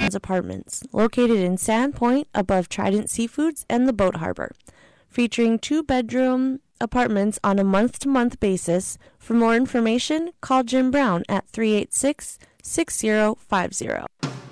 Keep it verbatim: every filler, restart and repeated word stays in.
Apartments, located in Sand Point above Trident Seafoods and the Boat Harbor, featuring two-bedroom apartments on a month-to-month basis. For more information, call Jim Brown at three eight six, six zero five zero.